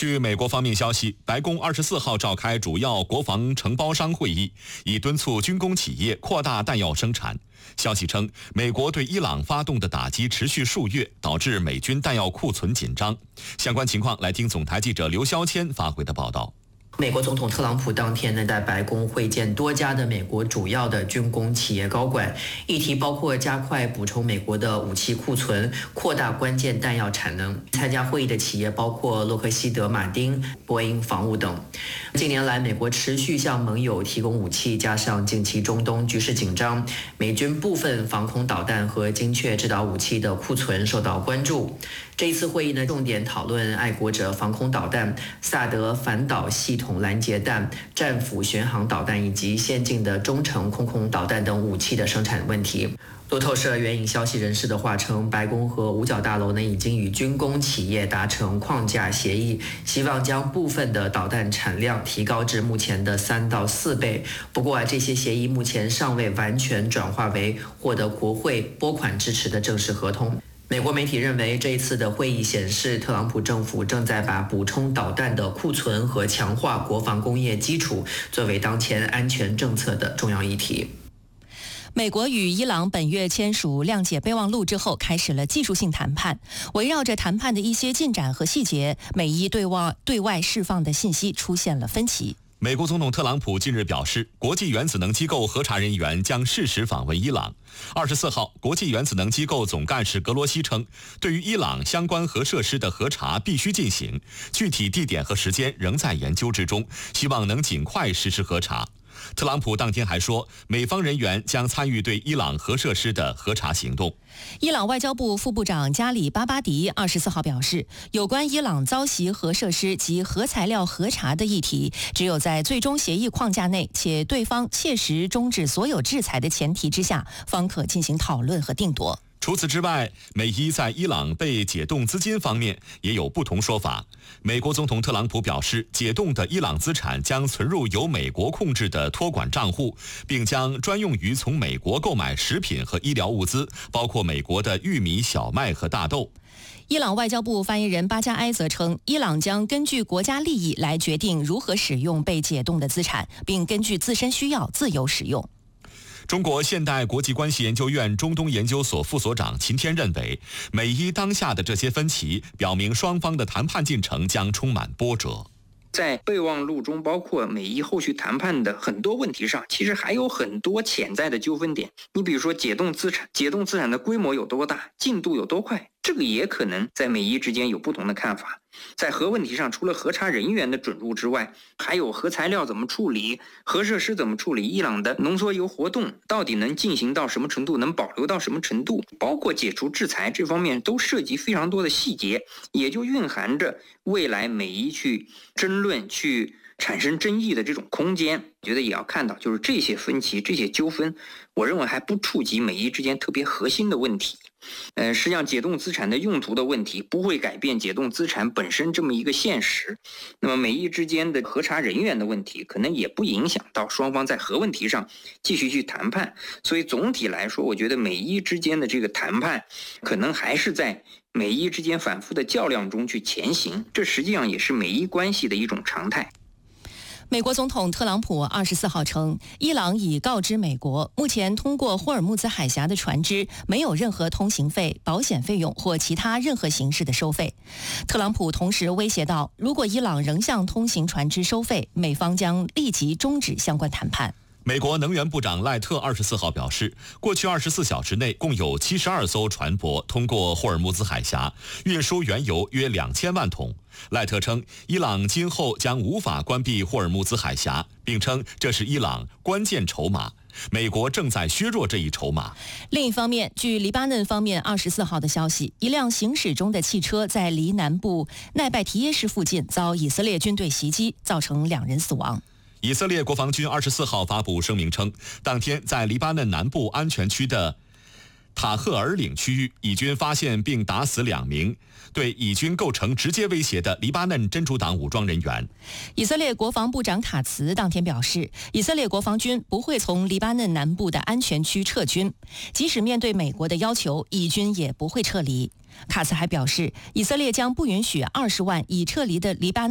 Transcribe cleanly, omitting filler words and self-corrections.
据美国方面消息，白宫24号召开主要国防承包商会议，以敦促军工企业扩大弹药生产。消息称，美国对伊朗发动的打击持续数月，导致美军弹药库存紧张。相关情况，来听总台记者刘肖谦发回的报道。 美国总统特朗普当天呢，在白宫会见多家的美国主要的军工企业高管，议题包括加快补充美国的武器库存、扩大关键弹药产能。参加会议的企业包括洛克希德马丁、波音防务等。近年来，美国持续向盟友提供武器，加上近期中东局势紧张，美军部分防空导弹和精确制导武器的库存受到关注。这一次会议呢，重点讨论爱国者防空导弹、萨德反导系统拦截弹、战斧巡航导弹以及先进的中程空导弹等武器的生产问题。路透社援引消息人士的话称，白宫和五角大楼呢已经与军工企业达成框架协议，希望将部分的导弹产量提高至目前的3到4倍。不过这些协议目前尚未完全转化为获得国会拨款支持的正式合同。美国媒体认为，这一次的会议显示，特朗普政府正在把补充导弹的库存和强化国防工业基础作为当前安全政策的重要议题。 美国与伊朗本月签署谅解备忘录之后，开始了技术性谈判。围绕着谈判的一些进展和细节，美伊对外释放的信息出现了分歧。 美国总统特朗普近日表示，国际原子能机构核查人员将适时访问伊朗。24号，国际原子能机构总干事格罗西称，对于伊朗相关核设施的核查必须进行，具体地点和时间仍在研究之中，希望能尽快实施核查。特朗普当天还说，美方人员将参与对伊朗核设施的核查行动。 伊朗外交部副部长加里巴巴迪24号表示，有关伊朗遭袭核设施及核材料核查的议题，只有在最终协议框架内，且对方切实终止所有制裁的前提之下，方可进行讨论和定夺。 除此之外，美伊在伊朗被解冻资金方面也有不同说法。美国总统特朗普表示，解冻的伊朗资产将存入由美国控制的托管账户，并将专用于从美国购买食品和医疗物资，包括美国的玉米、小麦和大豆。 伊朗外交部发言人巴加埃则称，伊朗将根据国家利益来决定如何使用被解冻的资产，并根据自身需要自由使用。 中国现代国际关系研究院中东研究所副所长秦天认为，美伊当下的这些分歧表明双方的谈判进程将充满波折。 在备忘录中，包括美伊后续谈判的很多问题上，其实还有很多潜在的纠纷点。你比如说解冻资产的规模有多大，进度有多快，这个也可能在美伊之间有不同的看法。在核问题上，除了核查人员的准入之外，还有核材料怎么处理，核设施怎么处理，伊朗的浓缩铀活动到底能进行到什么程度，能保留到什么程度，包括解除制裁这方面都涉及非常多的细节，也就蕴含着未来美伊去争论去产生争议的这种空间。我觉得也要看到，就是这些分歧这些纠纷，我认为还不触及美伊之间特别核心的问题。实际上解冻资产的用途的问题不会改变解冻资产本身这么一个现实。那么美伊之间的核查人员的问题可能也不影响到双方在核问题上继续去谈判。所以总体来说，我觉得美伊之间的这个谈判可能还是在美伊之间反复的较量中去前行，这实际上也是美伊关系的一种常态。 美国总统特朗普24号称，伊朗已告知美国，目前通过霍尔木兹海峡的船只没有任何通行费、保险费用或其他任何形式的收费。特朗普同时威胁到，如果伊朗仍向通行船只收费，美方将立即终止相关谈判。 美国能源部长赖特24号表示，过去24小时内共有72艘船舶通过霍尔木兹海峡，运输原油约2000万桶。赖特称，伊朗今后将无法关闭霍尔木兹海峡，并称这是伊朗关键筹码。美国正在削弱这一筹码。 另一方面，据黎巴嫩方面24号的消息，一辆行驶中的汽车在离南部奈拜提耶市附近遭以色列军队袭击，造成2人死亡。 以色列国防军24号发布声明称，当天在黎巴嫩南部安全区的塔赫尔岭区域，以军发现并打死2名对以军构成直接威胁的黎巴嫩真主党武装人员。 以色列国防部长卡茨当天表示，以色列国防军不会从黎巴嫩南部的安全区撤军，即使面对美国的要求，以军也不会撤离。卡茨还表示，以色列将不允许20万已撤离的黎巴嫩